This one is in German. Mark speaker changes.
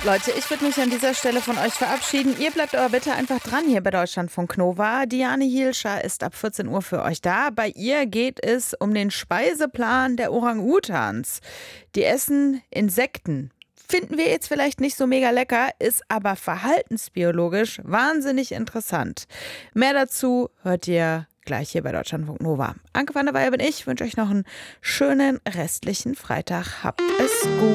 Speaker 1: Leute, ich würde mich an dieser Stelle von euch verabschieden. Ihr bleibt aber bitte einfach dran hier bei Deutschlandfunk Nova. Diane Hielscher ist ab 14 Uhr für euch da. Bei ihr geht es um den Speiseplan der Orang-Utans. Die essen Insekten. Finden wir jetzt vielleicht nicht so mega lecker, ist aber verhaltensbiologisch wahnsinnig interessant. Mehr dazu hört ihr gleich hier bei Deutschlandfunk Nova. Anke van der Weyer bin ich, wünsche euch noch einen schönen restlichen Freitag. Habt es gut.